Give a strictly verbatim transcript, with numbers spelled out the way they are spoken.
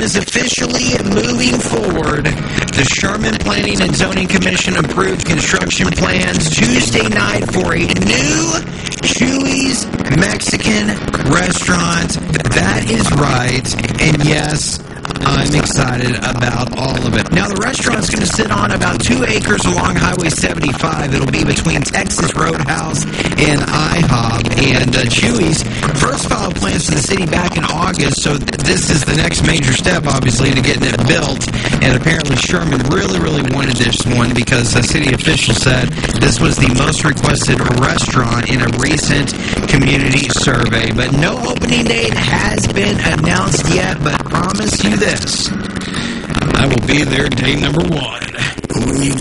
is officially moving forward. The Sherman Planning and Zoning Commission approved construction plans Tuesday night for a new Chuy's Mexican restaurant. That is right. And yes, I'm excited about all of it. Now, the restaurant's going to sit on about two acres along Highway seventy-five. It'll be between Texas Roadhouse and IHOP. And uh, Chuy's first filed plans to the city back in August, so th- this is the next major step, obviously, to getting it built. And apparently Sherman really, really wanted this one because a city official said this was the most requested restaurant in a recent community survey. But no opening date has been announced yet, but promise you this, I will be there day number one.